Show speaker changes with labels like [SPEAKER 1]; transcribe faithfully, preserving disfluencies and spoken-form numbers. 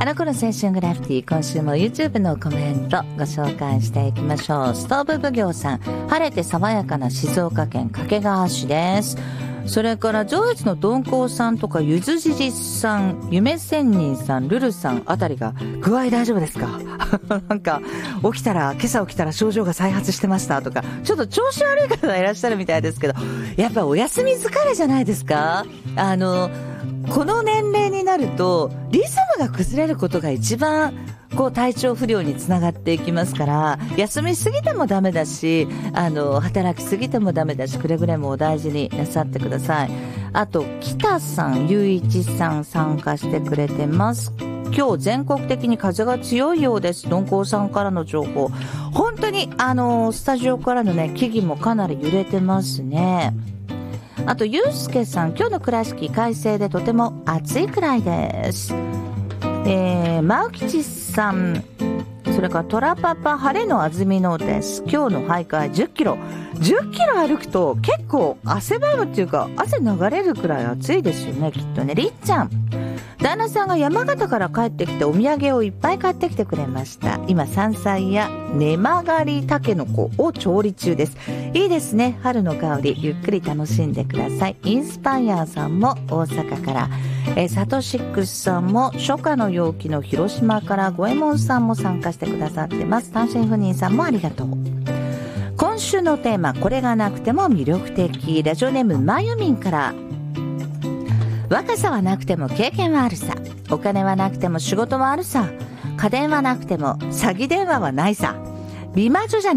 [SPEAKER 1] の頃青春グラフィティ、今週も YouTube のコメントご紹介していきましょう。ストーブ奉行さん、晴れて爽やかな静岡県掛川市です。それから上越の鈍行さんとかゆずじじさん、夢仙人さん、ルルさんあたりが具合大丈夫ですかなんか起きたら今朝起きたら症状が再発してましたとか、ちょっと調子悪い方がいらっしゃるみたいですけど、やっぱお休み疲れじゃないですか。あのこの年齢になるとリズムが崩れることが一番こう体調不良につながっていきますから、休みすぎてもダメだし、あの働きすぎてもダメだし、くれぐれもお大事になさってください。あと北さん、ゆういちさん参加してくれてます。今日全国的に風が強いようです。鈍行さんからの情報、本当にあのスタジオからのね木々もかなり揺れてますね。あとゆうすけさん、今日の倉敷快晴でとても暑いくらいです。えー、マウキチさん、それからトラパパ、晴れの安曇野です。今日の徘徊じゅっキロ、じゅっキロ歩くと結構汗ばむっていうか汗流れるくらい暑いですよね、きっとね。りっちゃん、旦那さんが山形から帰ってきてお土産をいっぱい買ってきてくれました。今山菜や根曲がりたけのこを調理中です。いいですね、春の香りゆっくり楽しんでください。インスパイアさんも大阪から、えー、サトシックスさんも初夏の陽気の広島から、五右衛門さんも参加してくださってます。単身赴任さんもありがとう。今週のテーマ、これがなくても魅力的。ラジオネームまゆみんから、若さはなくても経験はあるさ、お金はなくても仕事はあるさ、家電はなくても詐欺電話はないさ、美魔女じゃ